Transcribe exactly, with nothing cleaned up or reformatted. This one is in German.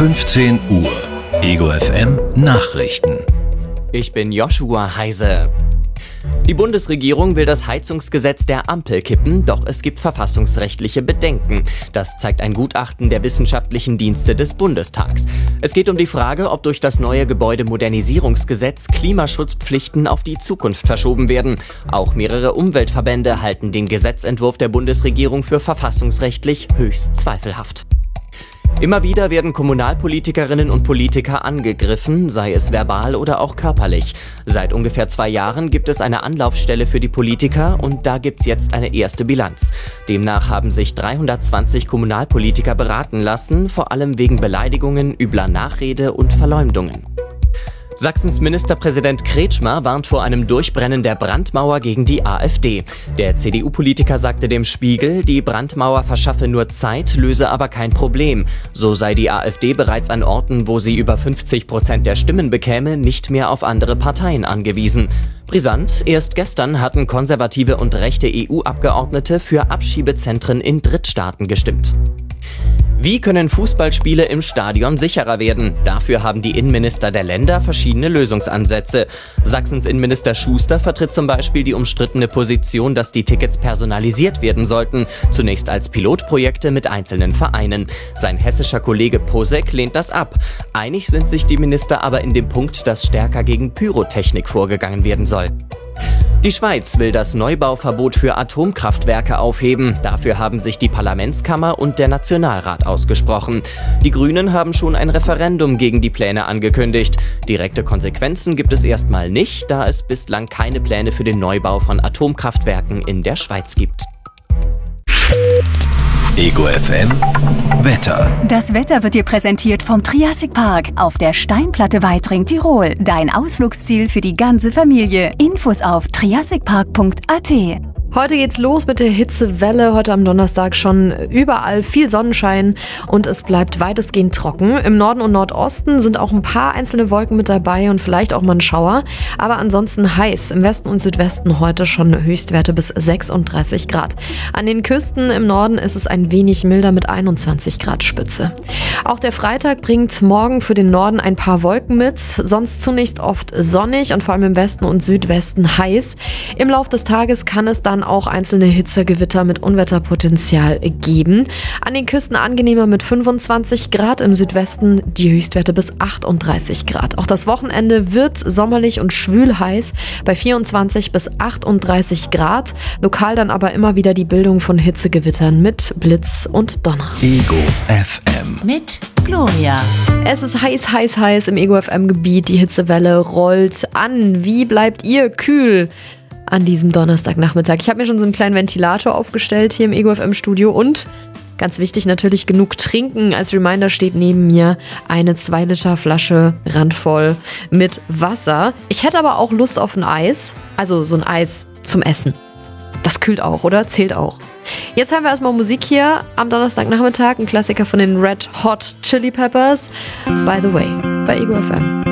fünfzehn Uhr. Ego F M Nachrichten. Ich bin Joshua Heise. Die Bundesregierung will das Heizungsgesetz der Ampel kippen, doch es gibt verfassungsrechtliche Bedenken. Das zeigt ein Gutachten der wissenschaftlichen Dienste des Bundestags. Es geht um die Frage, ob durch das neue Gebäudemodernisierungsgesetz Klimaschutzpflichten auf die Zukunft verschoben werden. Auch mehrere Umweltverbände halten den Gesetzentwurf der Bundesregierung für verfassungsrechtlich höchst zweifelhaft. Immer wieder werden Kommunalpolitikerinnen und Politiker angegriffen, sei es verbal oder auch körperlich. Seit ungefähr zwei Jahren gibt es eine Anlaufstelle für die Politiker und da gibt's jetzt eine erste Bilanz. Demnach haben sich dreihundertzwanzig Kommunalpolitiker beraten lassen, vor allem wegen Beleidigungen, übler Nachrede und Verleumdungen. Sachsens Ministerpräsident Kretschmer warnt vor einem Durchbrennen der Brandmauer gegen die AfD. Der C D U-Politiker sagte dem Spiegel, die Brandmauer verschaffe nur Zeit, löse aber kein Problem. So sei die AfD bereits an Orten, wo sie über fünfzig Prozent der Stimmen bekäme, nicht mehr auf andere Parteien angewiesen. Brisant, erst gestern hatten konservative und rechte E U-Abgeordnete für Abschiebezentren in Drittstaaten gestimmt. Wie können Fußballspiele im Stadion sicherer werden? Dafür haben die Innenminister der Länder verschiedene Lösungsansätze. Sachsens Innenminister Schuster vertritt zum Beispiel die umstrittene Position, dass die Tickets personalisiert werden sollten, zunächst als Pilotprojekte mit einzelnen Vereinen. Sein hessischer Kollege Posek lehnt das ab. Einig sind sich die Minister aber in dem Punkt, dass stärker gegen Pyrotechnik vorgegangen werden soll. Die Schweiz will das Neubauverbot für Atomkraftwerke aufheben. Dafür haben sich die Parlamentskammer und der Nationalrat ausgesprochen. Die Grünen haben schon ein Referendum gegen die Pläne angekündigt. Direkte Konsequenzen gibt es erstmal nicht, da es bislang keine Pläne für den Neubau von Atomkraftwerken in der Schweiz gibt. Ego F M Wetter. Das Wetter wird dir präsentiert vom Triassic Park auf der Steinplatte Weitring, Tirol. Dein Ausflugsziel für die ganze Familie. Infos auf triassic park punkt a t. Heute geht's los mit der Hitzewelle. Heute am Donnerstag schon überall viel Sonnenschein und es bleibt weitestgehend trocken. Im Norden und Nordosten sind auch ein paar einzelne Wolken mit dabei und vielleicht auch mal ein Schauer. Aber ansonsten heiß. Im Westen und Südwesten heute schon Höchstwerte bis sechsunddreißig Grad. An den Küsten im Norden ist es ein wenig milder mit einundzwanzig Grad Spitze. Auch der Freitag bringt morgen für den Norden ein paar Wolken mit. Sonst zunächst oft sonnig und vor allem im Westen und Südwesten heiß. Im Lauf des Tages kann es dann auch einzelne Hitzegewitter mit Unwetterpotenzial geben. An den Küsten angenehmer mit fünfundzwanzig Grad, im Südwesten die Höchstwerte bis achtunddreißig Grad. Auch das Wochenende wird sommerlich und schwül heiß bei vierundzwanzig bis achtunddreißig Grad. Lokal dann aber immer wieder die Bildung von Hitzegewittern mit Blitz und Donner. Ego F M Mit Gloria. Es ist heiß, heiß, heiß im Ego F M-Gebiet. Die Hitzewelle rollt an. Wie bleibt ihr kühl an diesem Donnerstagnachmittag? Ich habe mir schon so einen kleinen Ventilator aufgestellt hier im Ego F M-Studio und ganz wichtig natürlich genug trinken. Als Reminder steht neben mir eine zwei Liter Flasche randvoll mit Wasser. Ich hätte aber auch Lust auf ein Eis, also so ein Eis zum Essen. Das kühlt auch, oder? Zählt auch. Jetzt haben wir erstmal Musik hier am Donnerstagnachmittag, ein Klassiker von den Red Hot Chili Peppers. By the way, bei Ego F M.